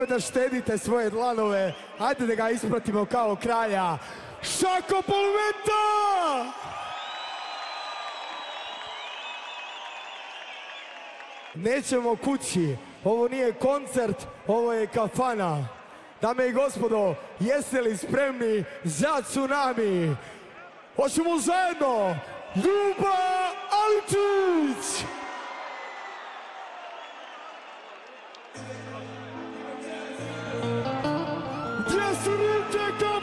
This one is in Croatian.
da štedite svoje dlanove, hajde da ga ispratimo kao kralja. Šako Polumenta! Nećemo kući, ovo nije koncert, ovo je kafana. Dame i gospodo, jeste li spremni za tsunami? Hoćemo zajedno, Ljuba Aličić! Gdje su ruke